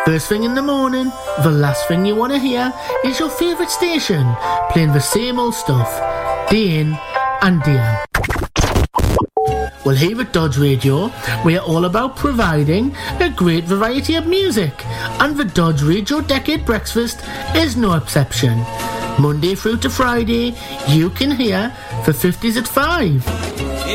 First thing in the morning, the last thing you want to hear is your favourite station playing the same old stuff, day in and day out. Well, here at Dodge Radio, we are all about providing a great variety of music, and the Dodge Radio Decade Breakfast is no exception. Monday through to Friday, you can hear the 50s at 5,